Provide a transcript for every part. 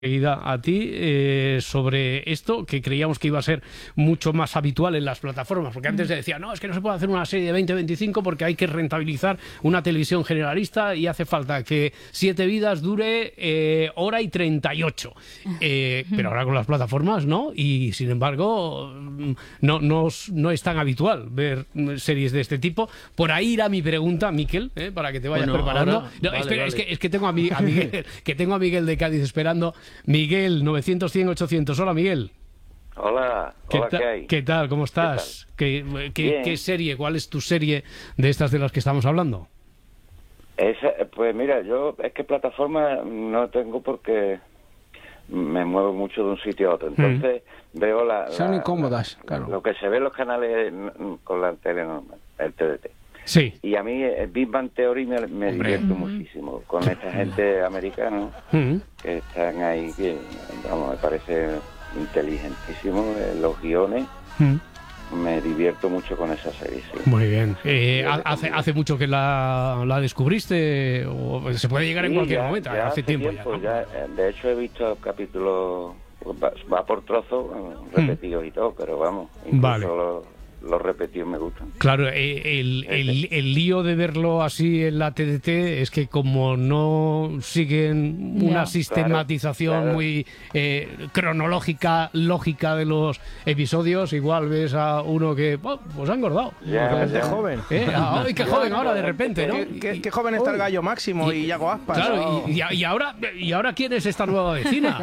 A ti sobre esto que creíamos que iba a ser mucho más habitual en las plataformas, porque antes se decía, no, es que no se puede hacer una serie de 20-25 porque hay que rentabilizar una televisión generalista y hace falta que 7 vidas dure hora y 38. Pero ahora con las plataformas no, y sin embargo no es tan habitual ver series de este tipo. Por ahí irá mi pregunta, Miquel, para que te vayas preparando. Ahora, no, espera, vale. Es que tengo a Miguel, que tengo a Miguel de Cádiz esperando. Miguel, 900-100-800. Hola, Miguel. Hola, ¿qué hay? ¿Qué tal? ¿Cómo estás? ¿Qué serie? ¿Cuál es tu serie de estas de las que estamos hablando? Pues mira, yo es que plataforma no tengo porque me muevo mucho de un sitio a otro. Entonces veo son incómodas, claro. Lo que se ve en los canales con la tele normal, el TDT. Sí. Y a mí Big Bang Theory me divierto muchísimo con esta gente americana que están ahí, que vamos, me parece inteligentísimo los guiones. Me divierto mucho con esa serie, sí. Muy bien. ¿Hace mucho que la descubriste? ¿O se puede llegar en cualquier momento? Ya hace tiempo ya, ¿no? De hecho, he visto capítulos, va por trozos, repetidos y todo, pero vamos, incluso vale. Los repetidos me gustan. Claro, el lío de verlo así en la TDT es que como no siguen una sistematización muy cronológica, lógica de los episodios, igual ves a uno que pues ha engordado. Gente joven. ¡Ay, qué joven ahora de repente, ¿no? Qué joven está el Gallo Máximo y Yago Aspas. Claro, y ahora ¿quién es esta nueva vecina?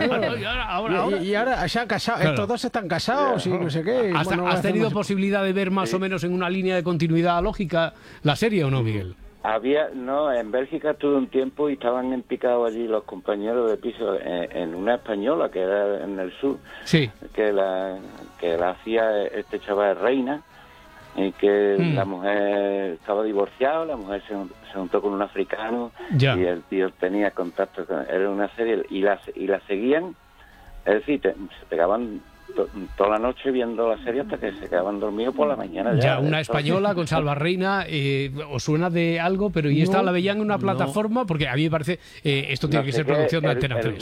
Y ahora se han casado. Claro. Estos dos están casados y no sé qué. ¿Has tenido posibilidad de ver más o menos en una línea de continuidad lógica la serie o no, Miguel? En Bélgica estuve un tiempo y estaban empicados allí los compañeros de piso en una española que era en el sur, sí, que la hacía este chaval Reina, y que la mujer estaba divorciada, la mujer se juntó con un africano y el tío tenía contacto con... Era una serie y la seguían, es decir, se pegaban toda la noche viendo la serie hasta que se quedaban dormidos por la mañana. Ya una española con Salva Reina, ¿os suena de algo? Pero ¿y esta la veían en una plataforma? Porque a mí me parece, esto tiene que ser producción de Antena 3.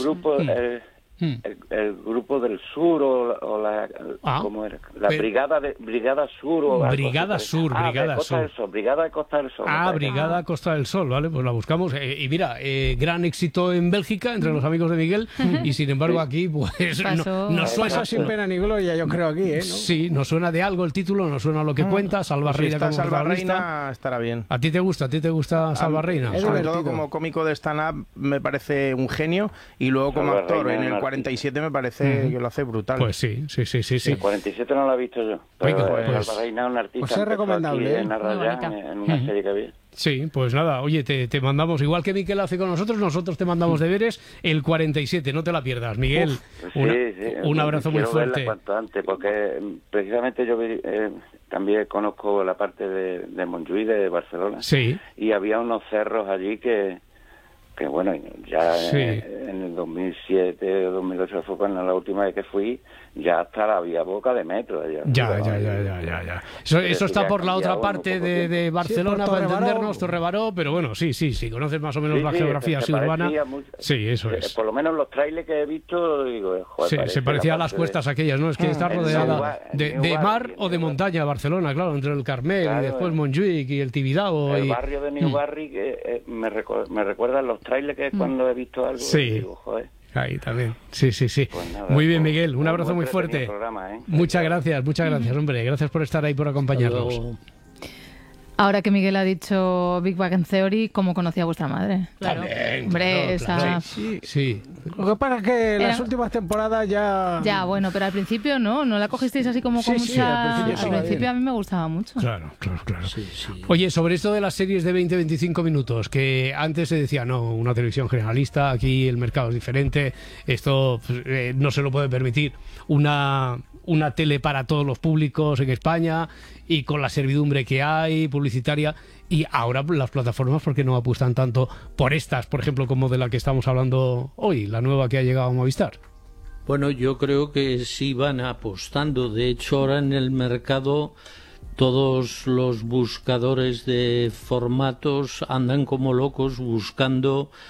El grupo del sur o la ¿cómo era? La Brigada Sur o Brigada Sur, Brigada Sur. Brigada de Costa del Sol. Brigada Costa del Sol, vale, pues la buscamos. Y mira, gran éxito en Bélgica entre los amigos de Miguel y sin embargo aquí pues no suena sin pena ni gloria, yo creo aquí, ¿no? Sí, nos suena de algo el título, nos suena lo que cuenta. Salva Reina como Salva Reina estará bien. ¿A ti te gusta Salva Reina? Sobre todo como cómico de stand-up me parece un genio y luego como actor en el 47 me parece que lo hace brutal. Pues sí. El 47 no lo he visto yo. Pero Salva Reina es un artista. Pues es recomendable. En una serie que había. Sí, pues nada, oye, te mandamos, igual que Miquel hace con nosotros te mandamos deberes, el 47, no te la pierdas, Miguel. Un abrazo muy fuerte. Verla cuanto antes, porque precisamente yo también conozco la parte de Montjuïc, de Barcelona, y había unos cerros allí que bueno, ya en el 2007 o 2008 fue cuando la última vez que fui, ya hasta había boca de metro. Ya. Eso está por la otra parte de Barcelona, para entendernos, Torrebaró, pero bueno, sí, conoces más o menos la geografía así urbana. Sí, eso es. Por lo menos los trailers que he visto, digo, joder, se parecía a las cuestas aquellas, ¿no? Es que está rodeada de mar o de montaña Barcelona, claro, entre el Carmel y después Montjuïc y el Tibidabo. El barrio de New Barri que me recuerda los trailers que cuando he visto algo, digo, joder. Ahí también. Sí. Pues nada, muy bien, Miguel. Un abrazo muy fuerte. Programa, Muchas gracias, hombre. Gracias por estar ahí, por acompañarnos. Ahora que Miguel ha dicho Big Bang Theory, ¿cómo conocía a vuestra madre? Claro. Hombre, esa... Sí. Lo que pasa es que las últimas temporadas ya... Ya, bueno, pero al principio no la cogisteis así como con mucha... Al principio a mí me gustaba mucho. Claro. Sí. Oye, sobre esto de las series de 20-25 minutos, que antes se decía, no, una televisión generalista, aquí el mercado es diferente, esto no se lo puede permitir una tele para todos los públicos en España y con la servidumbre que hay, publicitaria, y ahora las plataformas, ¿por qué no apuestan tanto por estas, por ejemplo, como de la que estamos hablando hoy, la nueva que ha llegado a Movistar? Bueno, yo creo que sí van apostando. De hecho, ahora en el mercado todos los buscadores de formatos andan como locos buscando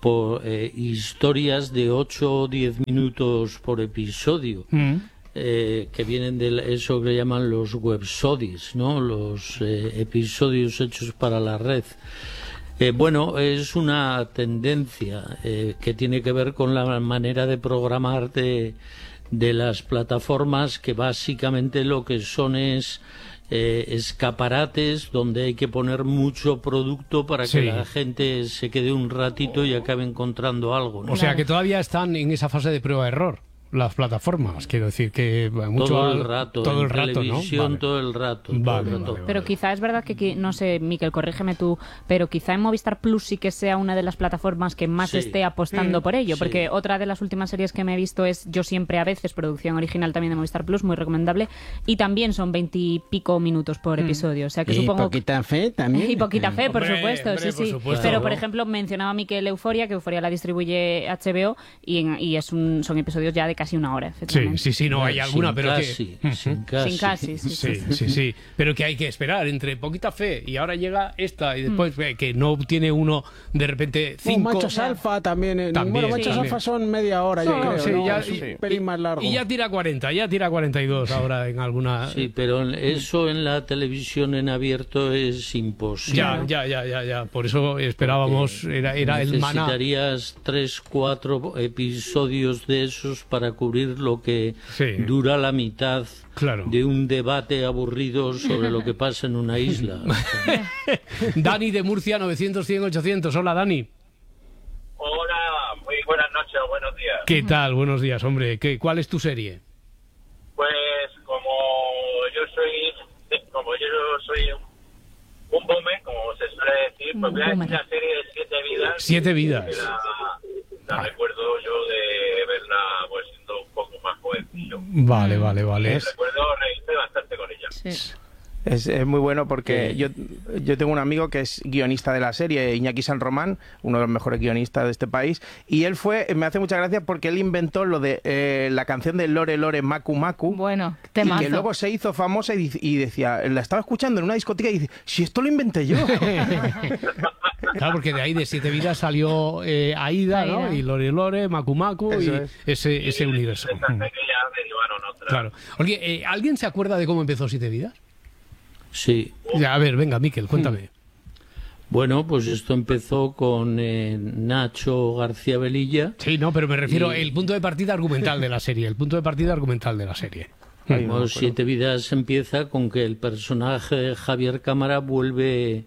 historias de 8 o 10 minutos por episodio, que vienen de eso que llaman los websodies, ¿no? Los episodios hechos para la red. Bueno, es una tendencia que tiene que ver con la manera de programar de las plataformas, que básicamente lo que son es escaparates donde hay que poner mucho producto para que la gente se quede un ratito y acabe encontrando algo, ¿no? O sea que todavía están en esa fase de prueba-error las plataformas, quiero decir que mucho todo el rato, televisión, ¿no? todo el rato. Pero quizá es verdad que, no sé, Miquel, corrígeme tú, pero quizá en Movistar Plus sí que sea una de las plataformas que más esté apostando por ello, porque otra de las últimas series que me he visto es Yo siempre a veces, producción original también de Movistar Plus, muy recomendable, y también son 20 y pico minutos por episodio, o sea que supongo... Y Poquita Fe también. Y Poquita Fe, por supuesto, por supuesto. Pero, por ejemplo, mencionaba Miquel Euforia, que Euforia la distribuye HBO, y son episodios ya de casi una hora, efectivamente. Sí, no hay alguna, pero casi, que... sin casi. Sí, pero que hay que esperar entre Poquita Fe y ahora llega esta y después que no tiene uno de repente 5... Machos Alfa también. Bueno, Machos Alfa son media hora, yo creo. Sí, ¿no? ya, un pelín más largo. Y ya tira 40, ya tira 42 ahora en alguna... Sí, pero eso en la televisión en abierto es imposible. Ya. Por eso esperábamos, era el maná. Necesitarías 3, 4 episodios de esos para cubrir lo que dura la mitad de un debate aburrido sobre lo que pasa en una isla. Dani de Murcia, 900-100-800. Hola, Dani. Hola, muy buenas noches o buenos días. ¿Qué tal? Buenos días, hombre. ¿Cuál es tu serie? Pues como yo soy un bome, como se suele decir, pues voy a decir la serie de 7 vidas. 7 vidas. La recuerdo yo de verla pues siendo un poco más jovencillo. Vale. Recuerdo reírme bastante con ella. Sí. Es muy bueno porque yo tengo un amigo que es guionista de la serie, Iñaki San Román, uno de los mejores guionistas de este país, y él me hace mucha gracia porque él inventó lo de la canción de Lore Lore Maku Maku, bueno, y que luego se hizo famosa y decía, la estaba escuchando en una discoteca y dice, si esto lo inventé yo. Claro, porque de ahí de 7 vidas salió Aida, ¿no? Y Lore Lore, Maku Maku, ese universo. Claro. Oye, ¿alguien se acuerda de cómo empezó 7 vidas? Sí. A ver, venga, Miquel, cuéntame. Bueno, pues esto empezó con Nacho García Velilla. Sí, no, pero me refiero al punto de partida argumental de la serie. Como 7 vidas empieza con que el personaje de Javier Cámara vuelve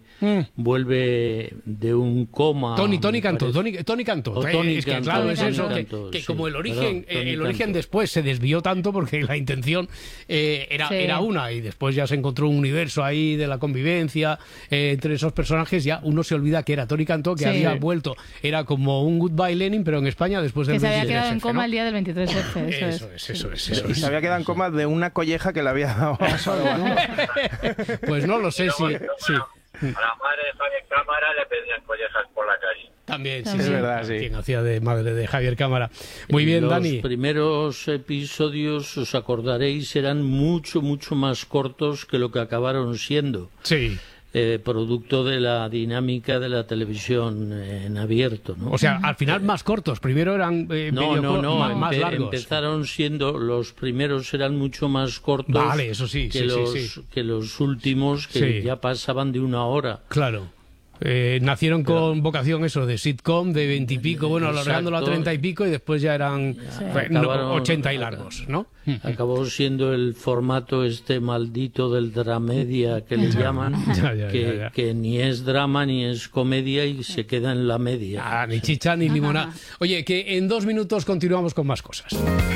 de un coma. Tony Cantó. Es que claro, es eso, que como el origen después se desvió tanto porque la intención era una, y después ya se encontró un universo ahí de la convivencia entre esos personajes, ya uno se olvida que era Tony Cantó, que había vuelto, era como un Goodbye Lenin, pero en España después del 23F. Que se había quedado en coma el día del 23F, eso es. Y se había quedado en coma de una colleja que le había dado a Pues no lo sé si... Sí. A la madre de Javier Cámara le pedían collejas por la calle. También, sí, es verdad, sí. Quien hacía de madre de Javier Cámara. Muy bien, Dani. Los primeros episodios, os acordaréis, eran mucho más cortos que lo que acabaron siendo. Sí. Producto de la dinámica de la televisión en abierto, ¿no? O sea, al final más cortos. Primero eran más largos. Empezaron siendo, los primeros eran mucho más cortos. Vale, eso sí, que los últimos, que ya pasaban de 1 hora. Claro. Nacieron con vocación de sitcom de 20 y pico, alargándolo a 30 y pico, y después ya eran 80 y largos, ¿no? Acabó siendo el formato maldito del dramedia que le llaman, que ni es drama ni es comedia y se queda en la media. Ni chicha ni limonada. Oye, que en 2 minutos continuamos con más cosas.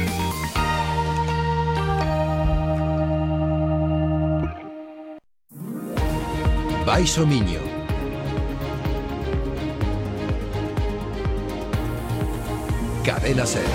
Baixo Miño. Cadena SER.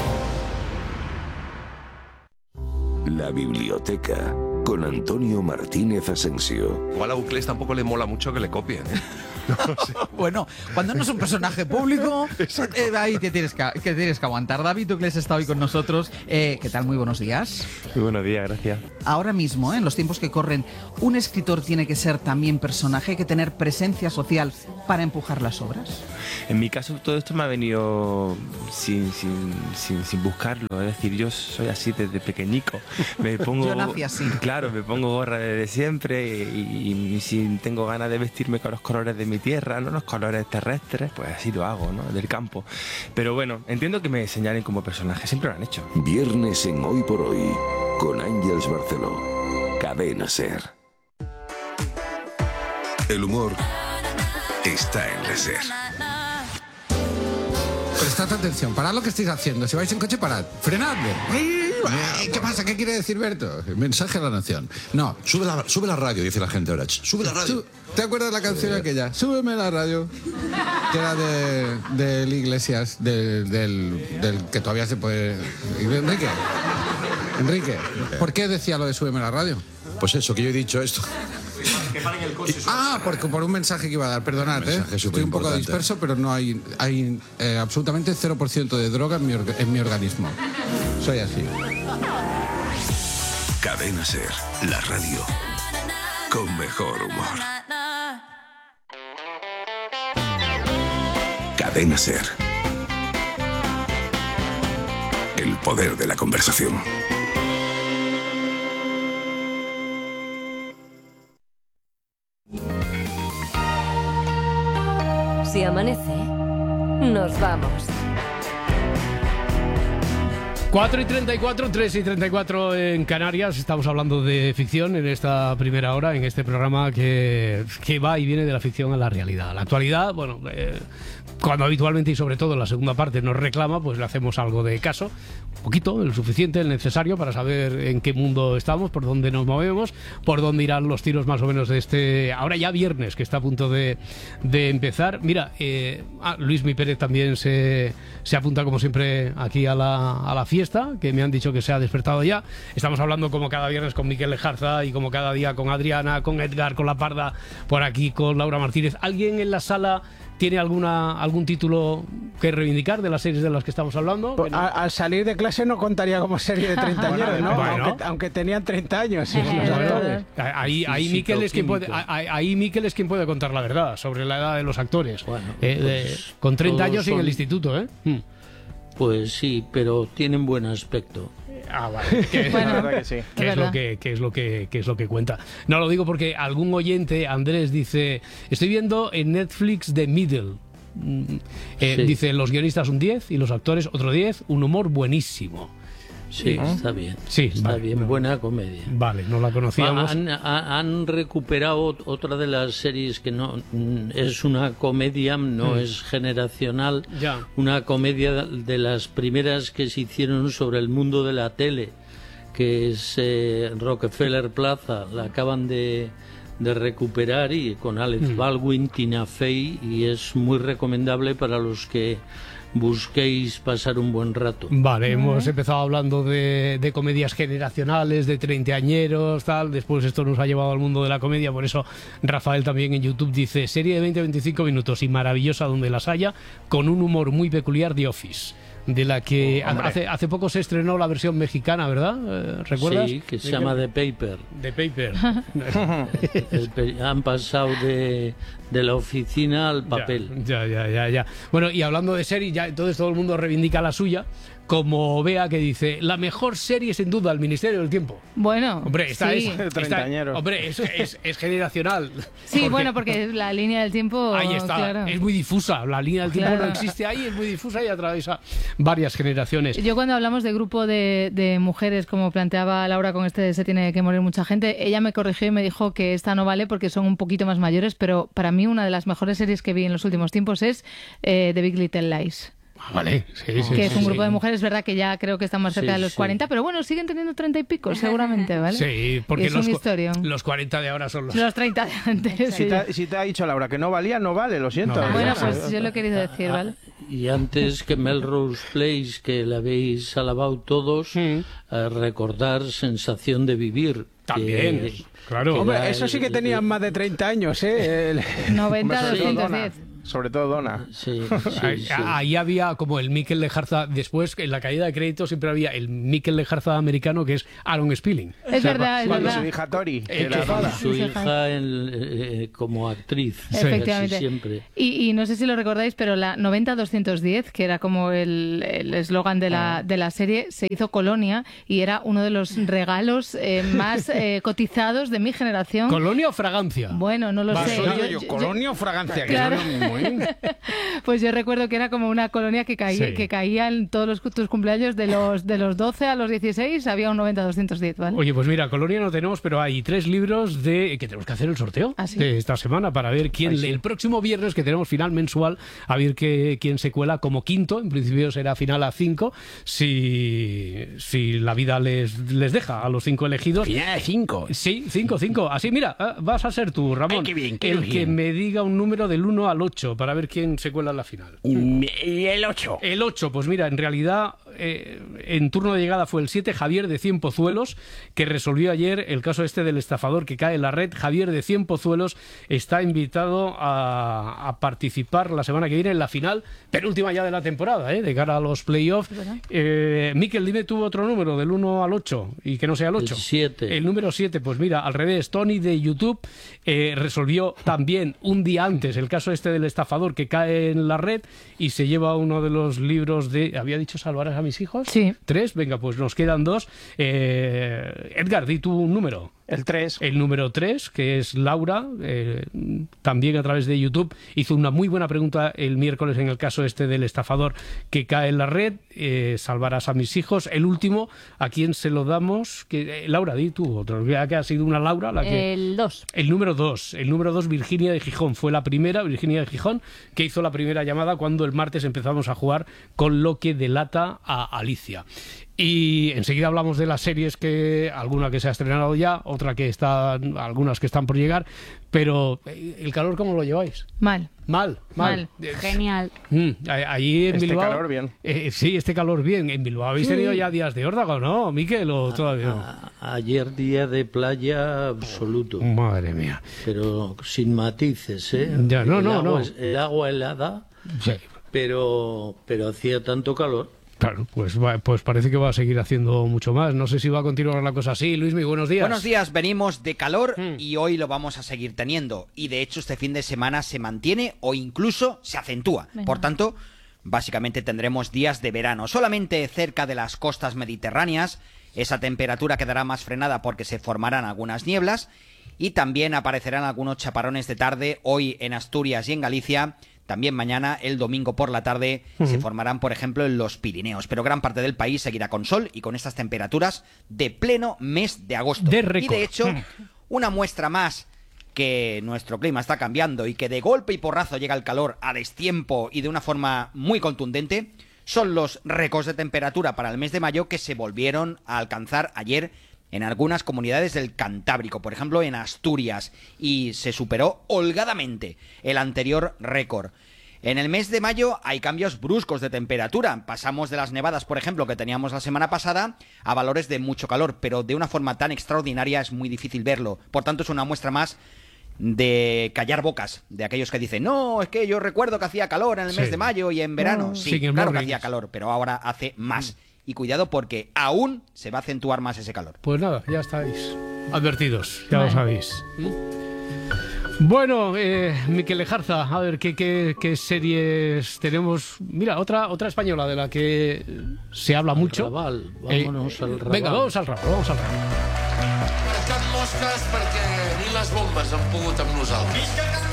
La biblioteca con Antonio Martínez Asensio. Igual a Uclés tampoco le mola mucho que le copien, ¿eh? Bueno, cuando no es un personaje público, ahí te tienes que aguantar. David Uclés está hoy con nosotros. ¿Qué tal? Muy buenos días. Muy buenos días, gracias. Ahora mismo, en los tiempos que corren, un escritor tiene que ser también personaje, hay que tener presencia social para empujar las obras. En mi caso, todo esto me ha venido sin buscarlo. Es decir, yo soy así desde pequeñico. Yo nací así. Claro, me pongo gorra desde siempre y si tengo ganas de vestirme con los colores de mi tierra, ¿no? Los colores terrestres, pues así lo hago, ¿no? Del campo. Pero bueno, entiendo que me señalen como personaje. Siempre lo han hecho. Viernes en Hoy por Hoy, con Ángeles Barceló. Cadena SER. El humor está en la SER. Prestad atención, parad lo que estáis haciendo. Si vais en coche, parad. Frenadme. ¿Qué pasa? ¿Qué quiere decir Berto? Mensaje a la nación. No, sube la radio, dice la gente ahora. Sube la radio. ¿Te acuerdas de la canción aquella? Súbeme la radio. Que era del Iglesias, del que todavía se puede... Enrique, ¿por qué decía lo de súbeme la radio? Pues eso, que yo he dicho esto. Que paren el coche. Por un mensaje que iba a dar, perdonad, estoy un poco disperso, pero no hay absolutamente 0% de droga en mi organismo. Soy así. Cadena SER, la radio con mejor humor. Cadena SER. El poder de la conversación. Si amanece, nos vamos. 4:34, 3:34 en Canarias. Estamos hablando de ficción en esta primera hora, en este programa que va y viene de la ficción a la realidad. La actualidad, bueno, cuando habitualmente y sobre todo en la segunda parte nos reclama, pues le hacemos algo de caso, un poquito, el suficiente, el necesario para saber en qué mundo estamos, por dónde nos movemos, por dónde irán los tiros más o menos de este, ahora ya viernes, que está a punto de empezar. Mira, Luismi Pérez también se apunta como siempre aquí a la fiesta, que me han dicho que se ha despertado ya. Estamos hablando como cada viernes con Miquel Lejarza y como cada día con Adriana, con Edgar, con La Parda, por aquí con Laura Martínez. ¿Alguien en la sala tiene algún título que reivindicar de las series de las que estamos hablando? Pues al salir de clase no contaría como serie de 30 años, ¿no? Bueno. Aunque tenían 30 años. Sí, los actores. Ahí Miquel es quien puede contar la verdad sobre la edad de los actores. Bueno, con 30 años en el instituto, ¿eh? Pues sí, pero tienen buen aspecto. Vale. Bueno, la verdad que sí. ¿Qué es lo que cuenta? No lo digo porque algún oyente, Andrés, dice: estoy viendo en Netflix The Middle. Sí. Dice, los guionistas un 10 y los actores otro 10, un humor buenísimo. Sí, está bien. Sí, está bien, buena comedia. Vale, no la conocíamos. Han recuperado otra de las series que no es una comedia, no es generacional. Ya. Una comedia de las primeras que se hicieron sobre el mundo de la tele, que es Rockefeller Plaza. La acaban de recuperar y con Alex Baldwin, Tina Fey, y es muy recomendable para los que busquéis pasar un buen rato. Vale, hemos empezado hablando de comedias generacionales, de treintañeros, tal. Después esto nos ha llevado al mundo de la comedia. Por eso Rafael también en YouTube dice: serie de 20-25 minutos y maravillosa donde las haya, con un humor muy peculiar de Office, de la que hace poco se estrenó la versión mexicana, ¿verdad? ¿Recuerdas? Sí, que se llama The Paper. The Paper. Han pasado de la oficina al papel. Ya. Bueno, y hablando de series, ya entonces todo el mundo reivindica la suya, como Bea, que dice: la mejor serie sin duda, El Ministerio del Tiempo. Bueno, hombre, hombre, eso es generacional. Sí, porque la línea del tiempo, ahí está, claro, es muy difusa. La línea del tiempo no existe ahí, es muy difusa y atraviesa varias generaciones. Yo, cuando hablamos de grupo de mujeres, como planteaba Laura con se tiene que morir mucha gente, ella me corrigió y me dijo que esta no vale porque son un poquito más mayores, pero para mí una de las mejores series que vi en los últimos tiempos es The Big Little Lies. Vale, que es un grupo de mujeres, verdad que ya creo que están más cerca de los 40, pero bueno, siguen teniendo 30 y pico, seguramente, ¿vale? Sí, porque los 40 de ahora son los 30 de antes. Si te ha dicho Laura que no valía, no vale, lo siento. Bueno, pues yo lo he querido decir, ¿vale? Y antes que Melrose Place, que la habéis alabado todos, recordar Sensación de Vivir. También, claro. Hombre, eso sí que tenían más de 30 años, ¿eh? 90-210. Sobre todo Donna. Sí. Ahí había como el Mikel Lejarza. Después, en la caída de crédito, siempre había el Mikel Lejarza americano, que es Aaron Spelling. Es verdad, es verdad. Su hija Tori. Su hija como actriz. Efectivamente. Siempre. Y no sé si lo recordáis, pero la 90-210, que era como el eslogan de la serie, se hizo Colonia y era uno de los regalos más cotizados de mi generación. ¿Colonia o fragancia? Bueno, no lo sé. ¿Colonia o fragancia? Claro. Que Pues yo recuerdo que era como una colonia que caía en todos tus cumpleaños de los 12 a los 16, había un 90-210, ¿vale? Oye, pues mira, Colonia no tenemos, pero hay 3 libros que tenemos que hacer el sorteo de esta semana para ver quién el próximo viernes, que tenemos final mensual, a ver quién se cuela como quinto. En principio será final a 5, si la vida les deja a los 5 elegidos. Final a 5. Sí, 5. Así, mira, vas a ser tú, Ramón. Ay, qué bien, que me diga un número del 1 al 8 para ver quién se cuela en la final. ¿Y el 8? El 8, pues mira, en realidad en turno de llegada fue el 7, Javier de Cienpozuelos, que resolvió ayer el caso del estafador que cae en la red. Javier de Cienpozuelos está invitado a participar la semana que viene en la final, penúltima ya de la temporada, de cara a los playoffs. Miquel, dime tú otro número del 1 al 8 y que no sea el 8. El 7. El número 7, pues mira, al revés, Tony de YouTube resolvió también un día antes el caso del estafador que cae en la red y se lleva uno de los libros de... ¿Había dicho salvarás a mis hijos? Sí. 3, venga, pues nos quedan 2. Edgar, di tu número. El 3. El número 3, que es Laura, también a través de YouTube, hizo una muy buena pregunta el miércoles en el caso del estafador que cae en la red. Salvarás a mis hijos. El último, ¿a quién se lo damos? Laura, di tú otro. Que ha sido una Laura. El 2. El número 2. El número 2, Virginia de Gijón. Fue la primera, Virginia de Gijón, que hizo la primera llamada cuando el martes empezamos a jugar con lo que delata a Alicia. Y enseguida hablamos de las series, alguna que se ha estrenado ya, algunas que están por llegar, pero ¿el calor cómo lo lleváis? Mal. Genial. Allí en Bilbao... Este calor bien. Sí, este calor bien. En Bilbao habéis tenido ya días de órdago, ¿no, Miquel? ¿O todavía no? Ayer día de playa absoluto. Madre mía. Pero sin matices, ¿eh? Ya, no. El agua helada, sí. Pero hacía tanto calor. Claro, pues parece que va a seguir haciendo mucho más. No sé si va a continuar la cosa así. Luismi, buenos días. Buenos días, venimos de calor y hoy lo vamos a seguir teniendo. Y de hecho este fin de semana se mantiene o incluso se acentúa. Venga. Por tanto, básicamente tendremos días de verano. Solamente cerca de las costas mediterráneas esa temperatura quedará más frenada porque se formarán algunas nieblas y también aparecerán algunos chaparrones de tarde hoy en Asturias y en Galicia. También mañana, el domingo por la tarde, se formarán, por ejemplo, en los Pirineos. Pero gran parte del país seguirá con sol y con estas temperaturas de pleno mes de agosto. De récord. Y de hecho, una muestra más que nuestro clima está cambiando y que de golpe y porrazo llega el calor a destiempo y de una forma muy contundente, son los récords de temperatura para el mes de mayo que se volvieron a alcanzar ayer en algunas comunidades del Cantábrico, por ejemplo en Asturias, y se superó holgadamente el anterior récord. En el mes de mayo hay cambios bruscos de temperatura. Pasamos de las nevadas, por ejemplo, que teníamos la semana pasada, a valores de mucho calor, pero de una forma tan extraordinaria es muy difícil verlo. Por tanto, es una muestra más de callar bocas, de aquellos que dicen, no, es que yo recuerdo que hacía calor en el mes de mayo y en verano. Sí, claro que hacía calor, pero ahora hace más. Y cuidado porque aún se va a acentuar más ese calor. Pues nada, ya estáis advertidos, ya lo sabéis. Bueno, Miquel Lejarza, a ver, ¿qué series tenemos? Mira, otra española de la que se habla mucho. Raval. Vámonos al Raval. Venga, vamos al Raval. Can Mosques perquè ni les bombes han pogut amb nosaltres. Visca Can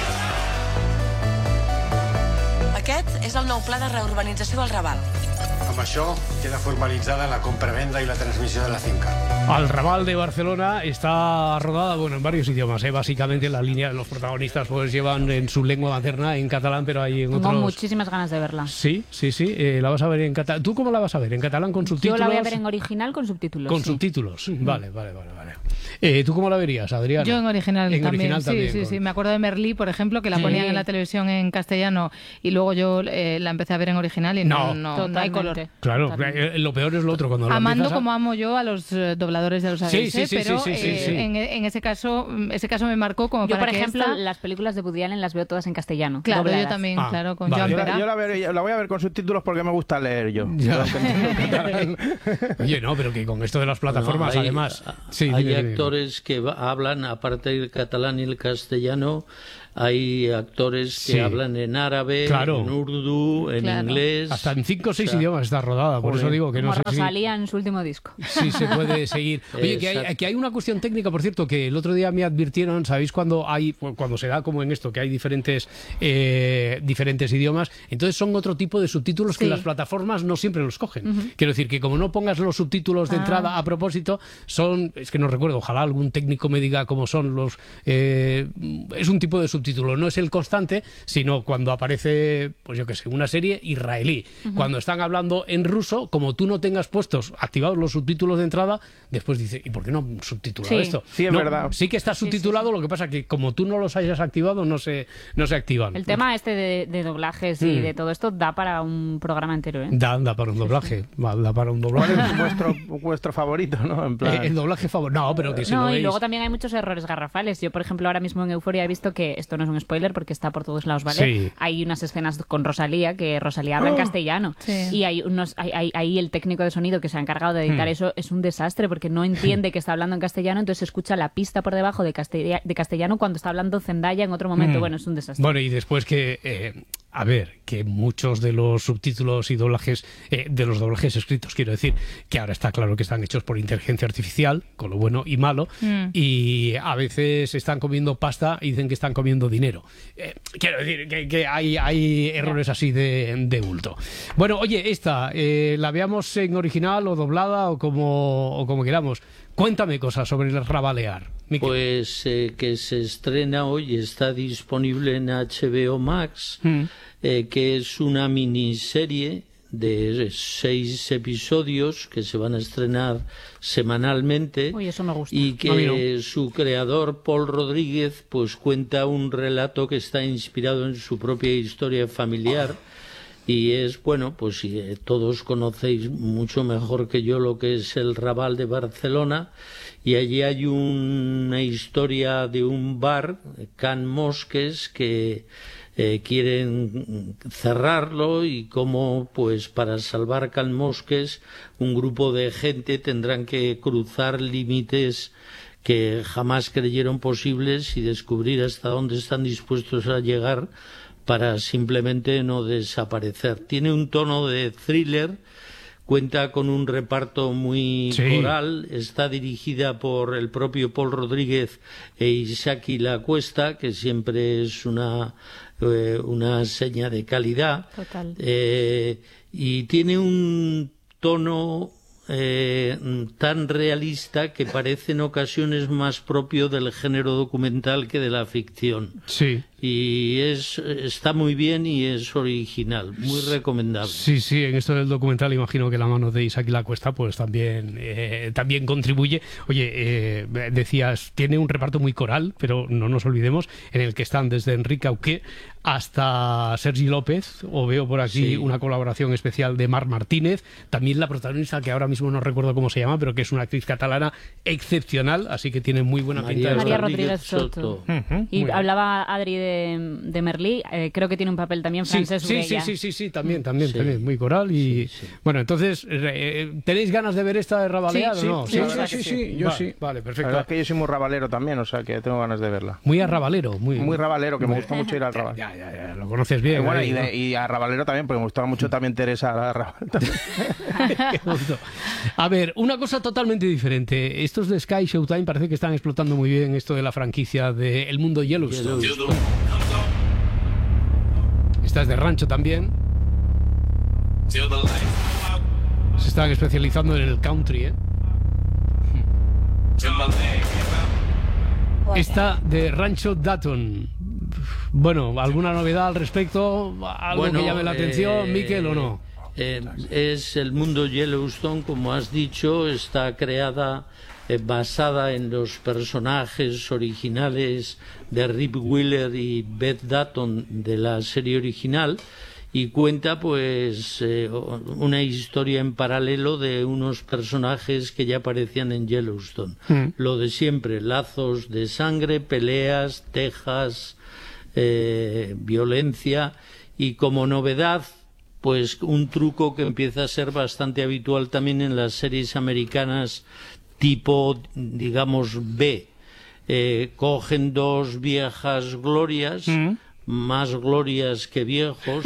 Mosques! Aquest és el nou pla de reurbanització del Raval. Amb això queda formalitzada la compravenda y la transmisión de la finca. Al Raval de Barcelona está rodada, bueno, en varios idiomas, básicamente la línea de los protagonistas pues llevan en su lengua materna, en catalán, pero hay en otros... Tengo muchísimas ganas de verla. Sí, la vas a ver en catalán. ¿Tú cómo la vas a ver? ¿En catalán con subtítulos? Yo la voy a ver en original con subtítulos. Con subtítulos, vale. ¿Tú cómo la verías, Adriana? Yo en original también. También. Sí. Me acuerdo de Merlí, por ejemplo, que la ponían en la televisión en castellano y luego yo la empecé a ver en original y no hay color. Claro, lo peor es lo otro. Cuando amando como amo yo a los dobladores de los ADS, pero en ese caso me marcó como yo, para por que ejemplo, las películas de Woody Allen las veo todas en castellano. Claro, dobladas. yo también, con Joan Pera. Yo la voy a ver con subtítulos porque me gusta leer yo. Oye, no, pero que con esto de las plataformas, además... Hay actores que hablan, aparte del catalán y el castellano, hay actores que hablan en árabe, en urdu, en inglés... Hasta en 5 o 6 idiomas está rodada, por eso digo que no sé si... Rosalía en su último disco. Sí, se puede seguir. Oye, que hay una cuestión técnica, por cierto, que el otro día me advirtieron, ¿sabéis? Cuando se da como en esto, que hay diferentes idiomas, entonces son otro tipo de subtítulos que las plataformas no siempre los cogen. Quiero decir que como no pongas los subtítulos de entrada a propósito, es que no recuerdo, ojalá algún técnico me diga cómo son los... es un tipo de subtítulo, no es el constante, sino cuando aparece, pues yo qué sé, una serie israelí. Cuando están hablando en ruso, como tú no tengas activados los subtítulos de entrada, después dice, ¿y por qué no han subtitulado esto? Sí, es verdad. Sí que está subtitulado, lo que pasa que como tú no los hayas activado, no se activan. El tema de doblajes y de todo esto da para un programa entero, ¿eh? Da para un doblaje. Da para un doblaje. ¿Cuál es vuestro favorito, no? En plan... el doblaje favorito. No, pero que si lo veis... Y luego también hay muchos errores garrafales. Yo, por ejemplo, ahora mismo en Euphoria he visto que esto no es un spoiler porque está por todos lados, ¿vale? Sí. Hay unas escenas con Rosalía, que Rosalía habla en castellano. Sí. Y hay el técnico de sonido que se ha encargado de editar eso, es un desastre porque no entiende que está hablando en castellano, entonces se escucha la pista por debajo de castellano cuando está hablando Zendaya en otro momento. Bueno, es un desastre. Bueno, y después que muchos de los subtítulos y doblajes, de los doblajes escritos, quiero decir, que ahora está claro que están hechos por inteligencia artificial, con lo bueno y malo, y a veces están comiendo pasta y dicen que están comiendo dinero. Quiero decir que hay errores así de bulto. Bueno, oye, esta, la veamos en original o doblada o como queramos. Cuéntame cosas sobre el Rabalear. Miquel. Pues que se estrena hoy, está disponible en HBO Max, que es una miniserie de 6 episodios que se van a estrenar semanalmente. Uy, eso me gusta. Y que su creador, Paul Rodríguez, pues cuenta un relato que está inspirado en su propia historia familiar. Y es, bueno, pues si todos conocéis mucho mejor que yo lo que es el Raval de Barcelona, y allí hay una historia de un bar, Can Mosques, que quieren cerrarlo, y cómo, pues para salvar Can Mosques, un grupo de gente tendrán que cruzar límites que jamás creyeron posibles y descubrir hasta dónde están dispuestos a llegar para simplemente no desaparecer. Tiene un tono de thriller, cuenta con un reparto muy coral, está dirigida por el propio Paul Rodríguez e Isaki Lacuesta, que siempre es una seña de calidad. Total. Y tiene un tono tan realista que parece en ocasiones más propio del género documental que de la ficción. Sí. Y está muy bien y es original, muy recomendable. Sí, en esto del documental imagino que la mano de Isaac Lacuesta pues también contribuye. Oye, decías, tiene un reparto muy coral, pero no nos olvidemos, en el que están desde Enrique Auqué hasta Sergi López, o veo por aquí una colaboración especial de Mar Martínez, también la protagonista, que ahora mismo no recuerdo cómo se llama, pero que es una actriz catalana excepcional, así que tiene muy buena pinta. María Rodríguez Soto. Y hablaba Adri de Merlí, creo que tiene un papel también francés. Sí, también, muy coral. Y bueno, entonces, ¿tenéis ganas de ver esta de Rabalear o no? Sí, yo sí. Vale, perfecto. La verdad es que yo soy muy rabalero también, o sea que tengo ganas de verla. Muy arrabalero, muy rabalero, que me gusta mucho ir al Rabal. Ya, lo conoces bien. Bueno, y a rabalero también, porque me gustaba mucho también Teresa Rabal. A ver, una cosa totalmente diferente. Estos de Sky Showtime parece que están explotando muy bien esto de la franquicia de El Mundo Yellowstone. Esta es de rancho también. están especializando en el country, ¿eh? Esta de Rancho Dayton. Bueno, ¿alguna novedad al respecto? ¿Algo que llame la atención, Miquel, o no? Es el mundo Yellowstone, como has dicho, está creada basada en los personajes originales de Rip Wheeler y Beth Dutton de la serie original, y cuenta pues una historia en paralelo de unos personajes que ya aparecían en Yellowstone. Lo de siempre, lazos de sangre, peleas, tejas, violencia, y como novedad pues un truco que empieza a ser bastante habitual también en las series americanas tipo, digamos, B. Cogen dos viejas glorias, más glorias que viejos,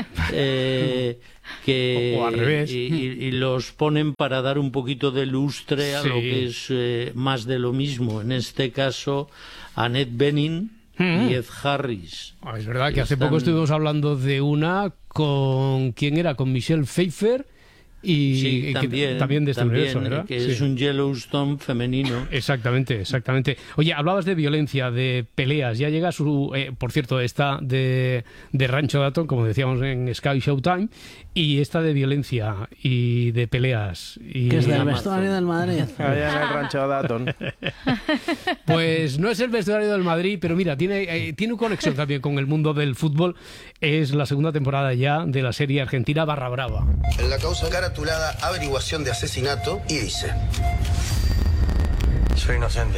o al revés. Y los ponen para dar un poquito de lustre a lo que es más de lo mismo. En este caso, Annette Bening y Ed Harris. Es verdad que hace poco estuvimos hablando de una con... ¿Quién era? Con Michelle Pfeiffer. Y también de este universo, ¿verdad? Que es un Yellowstone femenino. Exactamente. Oye, hablabas de violencia, de peleas. Ya llega por cierto, esta de Rancho Dayton, como decíamos en Sky Showtime, y esta de violencia y de peleas. Que es del vestuario del Madrid. Allá en el Rancho Dayton. Pues no es el vestuario del Madrid, pero mira, tiene una conexión también con el mundo del fútbol. Es la segunda temporada ya de la serie argentina Barra Brava. En la causa caratulada averiguación de asesinato y dice: soy inocente.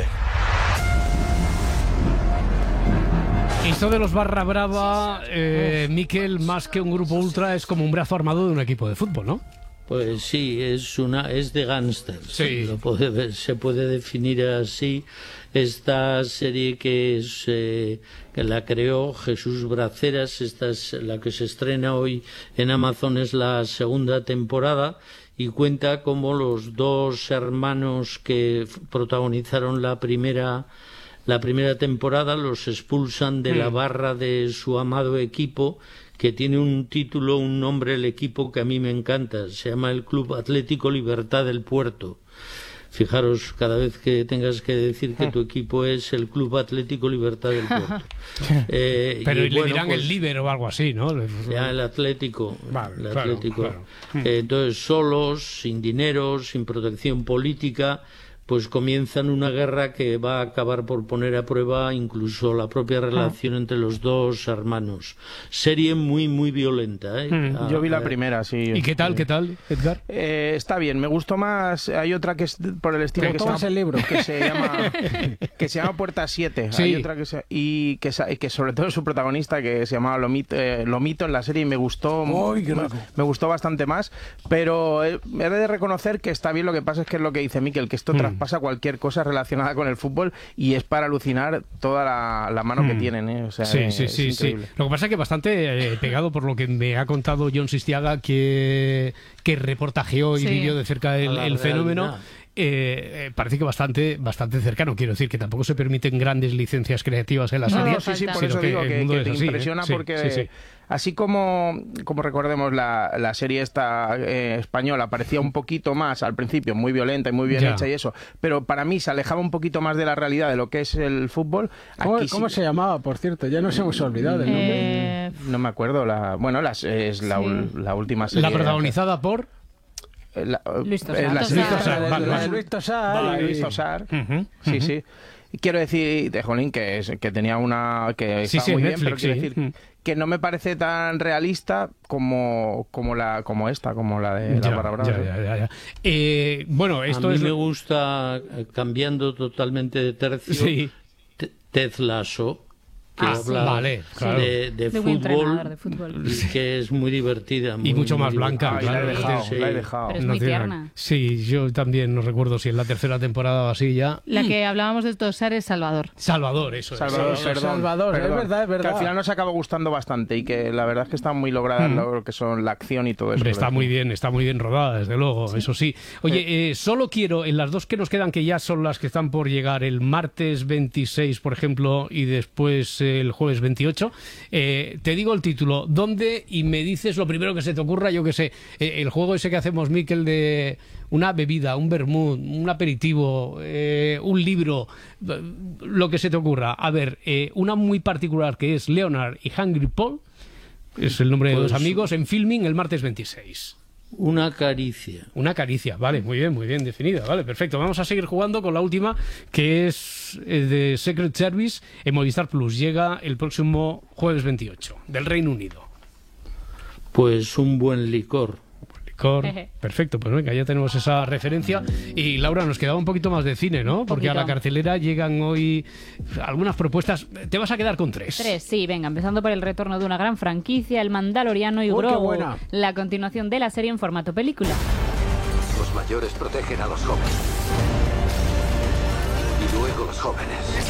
Esto de los Barra Brava, Miquel, más que un grupo ultra, es como un brazo armado de un equipo de fútbol, ¿no? Pues sí, es de gángsters. Sí. Se puede definir así. Esta serie que la creó Jesús Braceras, esta es la que se estrena hoy en Amazon, es la segunda temporada, y cuenta cómo los dos hermanos que protagonizaron la primera temporada los expulsan de la barra de su amado equipo, que tiene un título, un nombre, el equipo que a mí me encanta, se llama el Club Atlético Libertad del Puerto. Fijaros, cada vez que tengas que decir que tu equipo es el Club Atlético Libertad del Puerto. Pero le dirán pues, el Liber o algo así, ¿no? Ya, el Atlético. Vale, el claro, Atlético. Claro. Entonces, solos, sin dinero, sin protección política, pues comienzan una guerra que va a acabar por poner a prueba incluso la propia relación entre los dos hermanos. Serie muy, muy violenta, ¿eh? Yo vi la primera, sí. ¿Y qué tal, Edgar? Está bien, me gustó más. Hay otra que es por el estilo que se llama, que se llama Puerta 7. Sí. Hay otra que sobre todo su protagonista, que se llamaba Lomito en la serie, y me gustó bastante más, pero he de reconocer que está bien. Lo que pasa es que es lo que dice Miquel, que esto pasa cualquier cosa relacionada con el fútbol y es para alucinar toda la mano que tienen, ¿eh? O sea, sí. Lo que pasa es que bastante pegado por lo que me ha contado John Sistiaga, que reportajeó y vivió de cerca el fenómeno. Parece que bastante cercano. Quiero decir que tampoco se permiten grandes licencias creativas en la serie. Sí, por eso digo que te impresiona, porque así como recordemos la serie esta española parecía un poquito más al principio muy violenta y muy bien hecha y eso, pero para mí se alejaba un poquito más de la realidad de lo que es el fútbol. ¿Cómo se llamaba, por cierto? Ya nos hemos olvidado del nombre. No me acuerdo. Es la última serie. La protagonizada por... Luis Tosar. Luis Tosar. Sí. Quiero decir, Jolín, que tenía una... que estaba muy bien, pero quiero decir que no me parece tan realista como la de la Barra Brava. Ya. Bueno, esto a mí me gusta, cambiando totalmente de tercio, Ted Lasso, que habla de fútbol, que es muy divertida. Y mucho más blanca. La he dejado. Pero es muy tierna. Sí, yo también no recuerdo si en la tercera temporada o así ya. La que hablábamos de Tosar es Salvador. Salvador, eso es. Salvador. Es verdad. Que al final nos acabó gustando bastante y que la verdad es que está muy lograda lo que son la acción y todo eso. Está muy bien rodada, desde luego, eso sí. Oye, solo quiero, en las dos que nos quedan, que ya son las que están por llegar, el martes 26, por ejemplo, y después el jueves 28. Te digo el título, ¿dónde? Y me dices lo primero que se te ocurra, yo que sé, el juego ese que hacemos, Miquel, de una bebida, un vermut, un aperitivo, un libro, lo que se te ocurra. A ver, una muy particular que es Leonard y Hungry Paul, es el nombre de dos amigos, en Filming el martes 26. Una caricia. Una caricia, vale, muy bien definida, vale, perfecto. Vamos a seguir jugando con la última, que es de Secret Service en Movistar Plus. Llega el próximo jueves 28, del Reino Unido. Pues un buen licor. Perfecto, pues venga, ya tenemos esa referencia. Y Laura, nos quedaba un poquito más de cine, ¿no? Porque a la cartelera llegan hoy algunas propuestas. Te vas a quedar con 3. 3, sí, venga, empezando por el retorno de una gran franquicia, El Mandaloriano y Grogu, la continuación de la serie en formato película. Los mayores protegen a los jóvenes. Y luego los jóvenes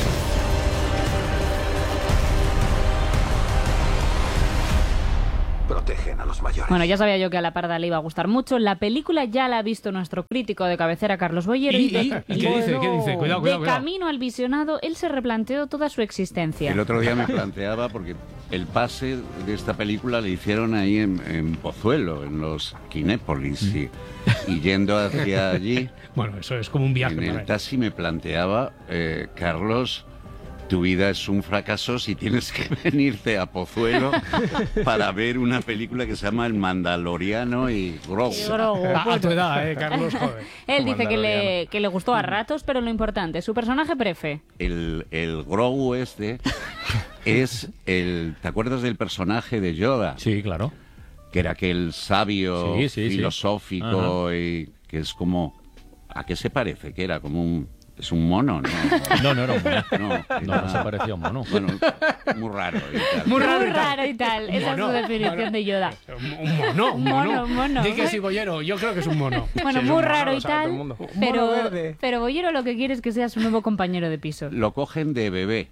protegen a los mayores. Bueno, ya sabía yo que a la parda le iba a gustar mucho. La película ya la ha visto nuestro crítico de cabecera, Carlos Bollero. ¿Y qué dice? Cuidado. De camino al visionado, él se replanteó toda su existencia. El otro día me planteaba, porque el pase de esta película le hicieron ahí en Pozuelo, en los Kinépolis, y yendo hacia allí... Bueno, eso es como un viaje. En el taxi me planteaba, Carlos... Tu vida es un fracaso si tienes que venirte a Pozuelo para ver una película que se llama El Mandaloriano y Grogu. A tu edad, Carlos, joder. Él dice que le gustó a ratos, pero lo importante, su personaje prefe. El Grogu este es el... ¿Te acuerdas del personaje de Yoda? Sí, claro. Que era aquel sabio filosófico y que es como... ¿A qué se parece? Que era como un... Es un mono, ¿no? No era un mono. No se parecía a un mono. Bueno, muy raro y tal. Muy raro y tal. Esa es su definición de Yoda. Un mono. Di que sí, Bollero. Yo creo que es un mono. Bueno, muy raro y tal. Pero Bollero lo que quiere es que sea su nuevo compañero de piso. Lo cogen de bebé.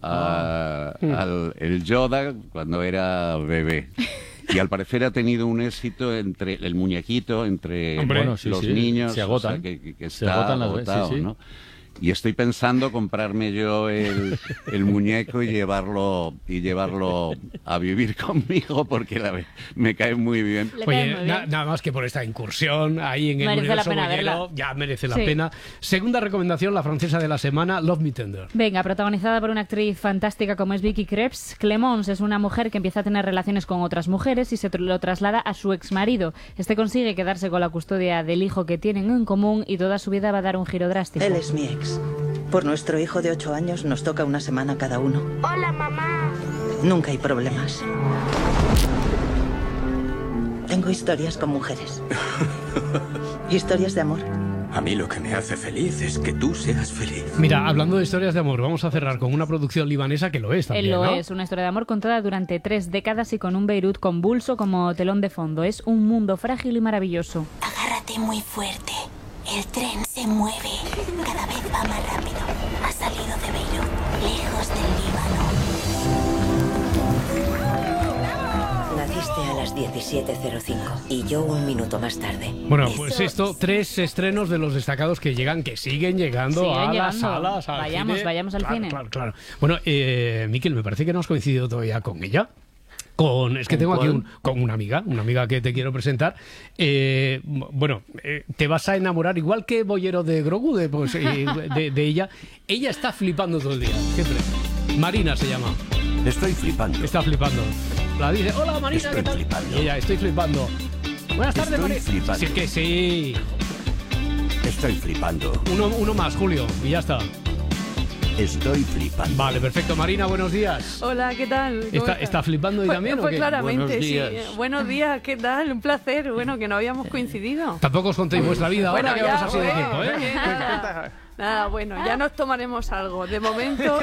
El Yoda cuando era bebé. Y al parecer ha tenido un éxito entre el muñequito, entre los niños. Se agotan. O sea, que está agotado, ¿no? Y estoy pensando comprarme yo el muñeco y llevarlo a vivir conmigo porque me cae muy bien. Oye, nada más que por esta incursión ahí en el universo bollero, ya merece la pena. Segunda recomendación, la francesa de la semana, Love Me Tender. Venga, protagonizada por una actriz fantástica como es Vicky Krieps, Clémence es una mujer que empieza a tener relaciones con otras mujeres y se lo traslada a su exmarido. Este consigue quedarse con la custodia del hijo que tienen en común y toda su vida va a dar un giro drástico. Él es mi ex. Por nuestro hijo de 8 años nos toca una semana cada uno. Hola, mamá. Nunca hay problemas. Tengo historias con mujeres. Historias de amor. A mí lo que me hace feliz es que tú seas feliz. Mira, hablando de historias de amor, vamos a cerrar con una producción libanesa que lo es también, ¿no? Es una historia de amor contada durante 3 décadas y con un Beirut convulso como telón de fondo. Es un mundo frágil y maravilloso. Agárrate muy fuerte. El tren se mueve. Cada vez va más rápido. Ha salido de Beirut, lejos del Líbano. Naciste a las 17:05 y yo un minuto más tarde. Bueno, pues esto, 3 estrenos de los destacados que siguen llegando a las salas. Vayamos al cine. Claro. Bueno, Miquel, me parece que no has coincidido todavía con ella. Es que tengo aquí con una amiga que te quiero presentar. Te vas a enamorar igual que Bollero de Grogu, de ella. Ella está flipando todo el día, siempre. Marina se llama. Estoy flipando. Está flipando. La dice, hola Marina, ¿qué tal? Flipando. Y ella, estoy flipando. Buenas tardes, Marina. Flipando. Sí, que sí. Estoy flipando. Uno más, Julio, y ya está. Estoy flipando. Vale, perfecto. Marina, buenos días. Hola, ¿qué tal? ¿Está flipando hoy también o qué? Claramente, buenos días. Sí. Buenos días, ¿qué tal? Un placer. Bueno, que no habíamos coincidido. Tampoco os contéis vuestra vida ahora, que vamos así de tiempo, ¿eh? Nada, bueno, ya nos tomaremos algo. De momento,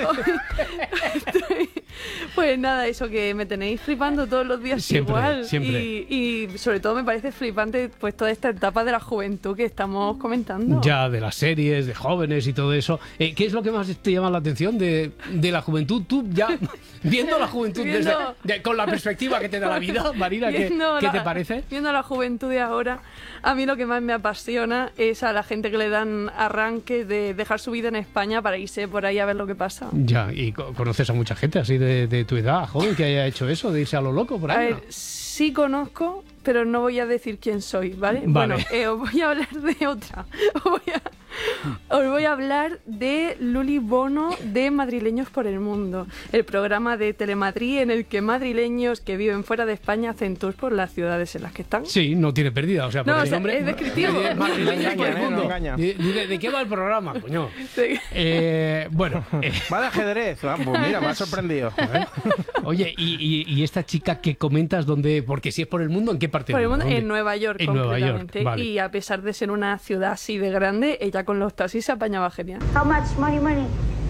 pues nada, eso que me tenéis flipando todos los días igual. Siempre. Y sobre todo me parece flipante pues toda esta etapa de la juventud que estamos comentando. Ya, de las series, de jóvenes y todo eso. ¿Qué es lo que más te llama la atención de la juventud? Tú ya, viendo la juventud con la perspectiva que te da la vida, Marina, ¿qué te parece? Viendo la juventud de ahora, a mí lo que más me apasiona es a la gente que le dan arranque de dejar su vida en España para irse por ahí a ver lo que pasa. Ya, y conoces a mucha gente así de tu edad, joven, que haya hecho eso, de irse a lo loco por ahí. A ver, sí conozco, pero no voy a decir quién soy, ¿vale? Bueno, os voy a hablar de otra. Os voy a hablar de Luli Bono de Madrileños por el Mundo, el programa de Telemadrid en el que madrileños que viven fuera de España hacen tours por las ciudades en las que están. Sí, no tiene pérdida, o sea, por el nombre... es descriptivo. Madrileños por el Mundo. ¿De qué va el programa, coño? Sí. Bueno... Va de ajedrez, pues mira, me ha sorprendido. Oye, y esta chica que comentas, ¿dónde? Porque si es por el mundo, ¿en qué parte del mundo? Por el mundo, en Nueva York, completamente. Vale. Y a pesar de ser una ciudad así de grande, ella con los taxis se apañaba genial. How much money?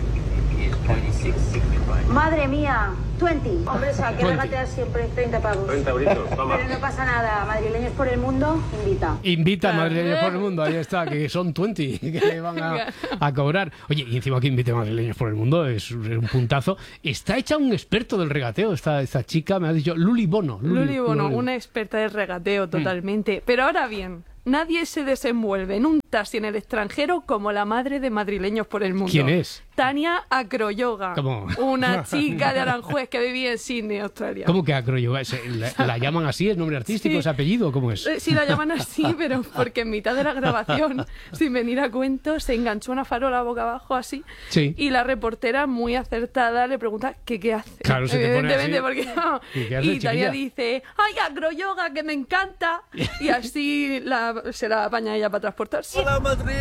Madre mía, 20. Hombre, o sea, que regatear siempre 30 pavos. 30 euritos, toma. Pero no pasa nada, Madrileños por el Mundo, Invita a Madrileños por el Mundo, ahí está, que son 20 que le van a cobrar. Oye, y encima que invite a Madrileños por el Mundo es un puntazo. Está hecha un experto del regateo, esta chica, me ha dicho, Luli Bono. Luli Bono, una experta del regateo totalmente. Pero ahora bien, nadie se desenvuelve en un taxi en el extranjero como la madre de Madrileños por el Mundo. ¿Quién es? Tania Acroyoga, una chica de Aranjuez que vivía en Sydney, Australia. ¿Cómo que Acroyoga? ¿La llaman así? ¿Es nombre artístico? ¿Es apellido? ¿Cómo es? Sí, la llaman así, pero porque en mitad de la grabación, sin venir a cuento, se enganchó una farola boca abajo así. Sí. Y la reportera, muy acertada, le pregunta ¿qué hace? Claro, se te pone así. Porque no. Y Tania dice, ¡ay, Acroyoga, que me encanta! Y así se la apaña ella para transportarse. ¡Hola, Madrid!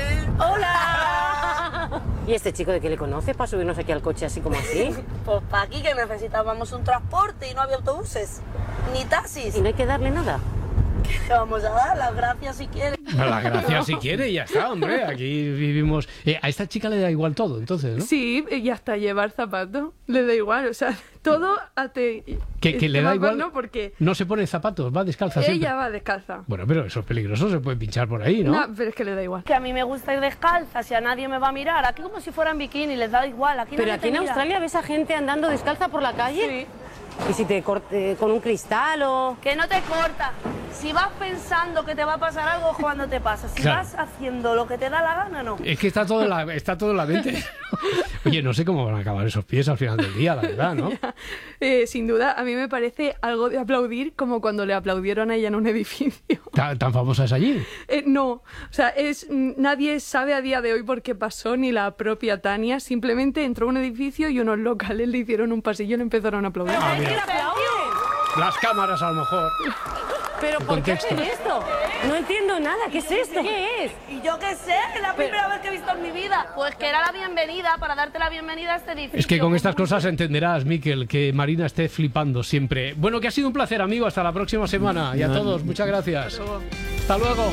¡Hola! ¿Y este chico de qué le conoce para subirnos aquí al coche así como así? Pues para aquí que necesitábamos un transporte y no había autobuses, ni taxis. ¿Y no hay que darle nada? ¿Qué vamos a dar? Las gracias si quiere. Las gracias si quiere y ya está, hombre. Aquí vivimos... a esta chica le da igual todo, entonces, ¿no? Sí, y hasta llevar zapatos le da igual, o sea, todo que le da igual, ¿no? Porque no se pone zapatos, va descalza siempre. Ella va descalza. Bueno, pero eso es peligroso, se puede pinchar por ahí, ¿no? No, pero es que le da igual. Que a mí me gusta ir descalza, si a nadie me va a mirar. Aquí como si fuera en bikini, les da igual. Aquí pero aquí en Australia ves a gente andando descalza por la calle. Sí. ¿Y si te corte con un cristal o...? Que no te corta. Si vas pensando que te va a pasar algo, cuando te pasa. Si vas haciendo lo que te da la gana, no. Es que está todo en la mente. Oye, no sé cómo van a acabar esos pies al final del día, la verdad, ¿no? Sin duda, a mí me parece algo de aplaudir como cuando le aplaudieron a ella en un edificio. ¿Tan famosa es allí? No, o sea, nadie sabe a día de hoy por qué pasó, ni la propia Tania. Simplemente entró a un edificio y unos locales le hicieron un pasillo y le empezaron a aplaudir. Las cámaras, a lo mejor. ¿Pero por qué hacen esto? No entiendo nada. ¿Qué es esto? ¿Qué es? Y yo qué sé, es la primera vez que he visto en mi vida. Pues que era la bienvenida, para darte la bienvenida a este edificio. Es que con estas cosas entenderás, Miquel, que Marina esté flipando siempre. Bueno, que ha sido un placer, amigo. Hasta la próxima semana. Y a todos, muchas gracias. Hasta luego.